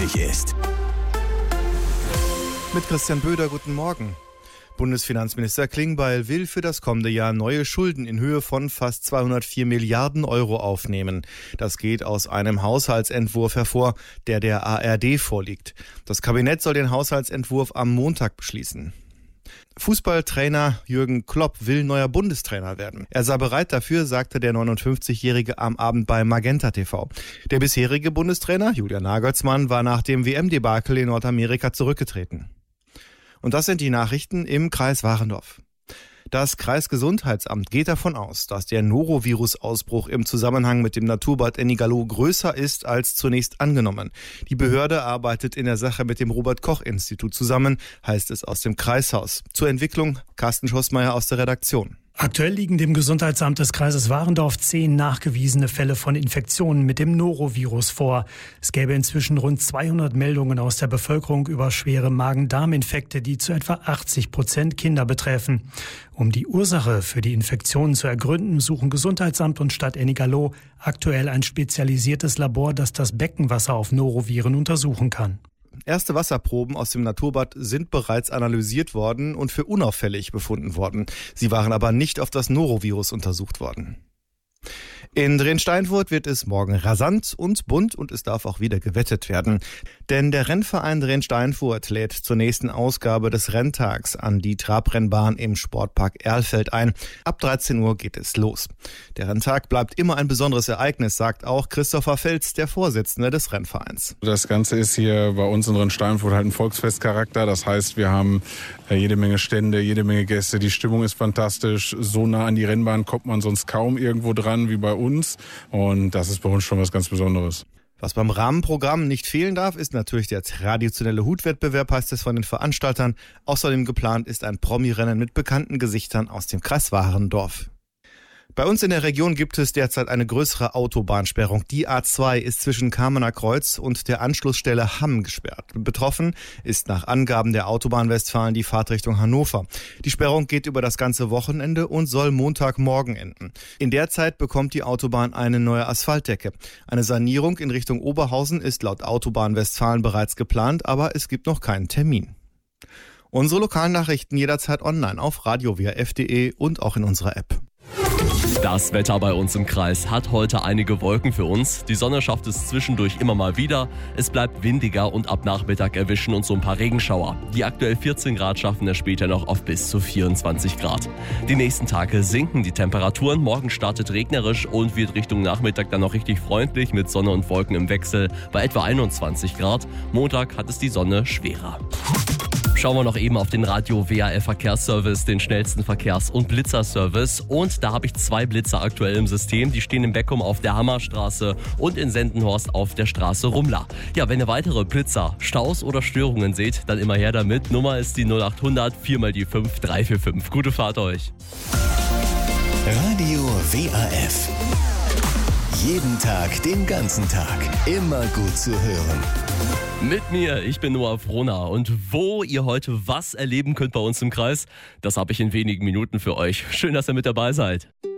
wichtig ist. Mit Christian Böder, guten Morgen. Bundesfinanzminister Klingbeil will für das kommende Jahr neue Schulden in Höhe von fast 204 Milliarden Euro aufnehmen. Das geht aus einem Haushaltsentwurf hervor, der ARD vorliegt. Das Kabinett soll den Haushaltsentwurf am Montag beschließen. Fußballtrainer Jürgen Klopp will neuer Bundestrainer werden. Er sei bereit dafür, sagte der 59-Jährige am Abend bei Magenta TV. Der bisherige Bundestrainer, Julian Nagelsmann, war nach dem WM-Debakel in Nordamerika zurückgetreten. Und das sind die Nachrichten im Kreis Warendorf. Das Kreisgesundheitsamt geht davon aus, dass der Norovirus-Ausbruch im Zusammenhang mit dem Naturbad Ennigerloh größer ist als zunächst angenommen. Die Behörde arbeitet in der Sache mit dem Robert-Koch-Institut zusammen, heißt es aus dem Kreishaus. Zur Entwicklung Carsten Schossmeier aus der Redaktion. Aktuell liegen dem Gesundheitsamt des Kreises Warendorf 10 nachgewiesene Fälle von Infektionen mit dem Norovirus vor. Es gäbe inzwischen rund 200 Meldungen aus der Bevölkerung über schwere Magen-Darm-Infekte, die zu etwa 80% Kinder betreffen. Um die Ursache für die Infektionen zu ergründen, suchen Gesundheitsamt und Stadt Ennigerloh aktuell ein spezialisiertes Labor, das das Beckenwasser auf Noroviren untersuchen kann. Erste Wasserproben aus dem Naturbad sind bereits analysiert worden und für unauffällig befunden worden. Sie waren aber nicht auf das Norovirus untersucht worden. In Drensteinfurt wird es morgen rasant und bunt und es darf auch wieder gewettet werden. Denn der Rennverein Drensteinfurt lädt zur nächsten Ausgabe des Renntags an die Trabrennbahn im Sportpark Erlfeld ein. Ab 13 Uhr geht es los. Der Renntag bleibt immer ein besonderes Ereignis, sagt auch Christopher Felz, der Vorsitzende des Rennvereins. Das Ganze ist hier bei uns in Drensteinfurt halt ein Volksfestcharakter. Das heißt, wir haben jede Menge Stände, jede Menge Gäste. Die Stimmung ist fantastisch. So nah an die Rennbahn kommt man sonst kaum irgendwo dran wie bei uns. Und das ist bei uns schon was ganz Besonderes. Was beim Rahmenprogramm nicht fehlen darf, ist natürlich der traditionelle Hutwettbewerb, heißt es von den Veranstaltern. Außerdem geplant ist ein Promi-Rennen mit bekannten Gesichtern aus dem Kreis Warendorf. Bei uns in der Region gibt es derzeit eine größere Autobahnsperrung. Die A2 ist zwischen Kamener Kreuz und der Anschlussstelle Hamm gesperrt. Betroffen ist nach Angaben der Autobahn Westfalen die Fahrtrichtung Hannover. Die Sperrung geht über das ganze Wochenende und soll Montagmorgen enden. In der Zeit bekommt die Autobahn eine neue Asphaltdecke. Eine Sanierung in Richtung Oberhausen ist laut Autobahn Westfalen bereits geplant, aber es gibt noch keinen Termin. Unsere lokalen Nachrichten jederzeit online auf radio.wrf.de und auch in unserer App. Das Wetter bei uns im Kreis hat heute einige Wolken für uns. Die Sonne schafft es zwischendurch immer mal wieder. Es bleibt windiger und ab Nachmittag erwischen uns so ein paar Regenschauer. Die aktuell 14 Grad schaffen es später noch auf bis zu 24 Grad. Die nächsten Tage sinken die Temperaturen. Morgen startet regnerisch und wird Richtung Nachmittag dann noch richtig freundlich mit Sonne und Wolken im Wechsel bei etwa 21 Grad. Montag hat es die Sonne schwerer. Schauen wir noch eben auf den Radio WRF Verkehrsservice, den schnellsten Verkehrs- und Blitzerservice. Und da habe ich 2 Blitzer aktuell im System. Die stehen in Beckum auf der Hammerstraße und in Sendenhorst auf der Straße Rumla. Ja, wenn ihr weitere Blitzer, Staus oder Störungen seht, dann immer her damit. Nummer ist die 0800 4 mal die 5 345. Gute Fahrt euch. Radio WRF. Jeden Tag, den ganzen Tag. Immer gut zu hören. Mit mir, ich bin Noah Frohner und wo ihr heute was erleben könnt bei uns im Kreis, das habe ich in wenigen Minuten für euch. Schön, dass ihr mit dabei seid.